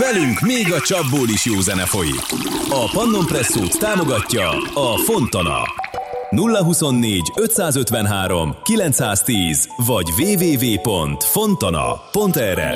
Velünk még a csapból is jó zene folyik. A Pannon Presszót támogatja a Fontana. 024 553 910 vagy www.fontana.rs